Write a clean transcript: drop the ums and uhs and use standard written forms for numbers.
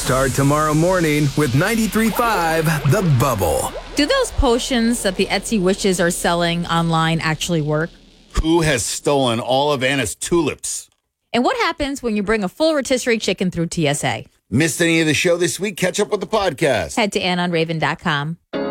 Start tomorrow morning with 93.5 The Bubble. Do those potions that the Etsy witches are selling online actually work? Who has stolen all of Anna's tulips? And what happens when you bring a full rotisserie chicken through TSA? Missed any of the show this week? Catch up with the podcast. Head to AnnOnRaven.com.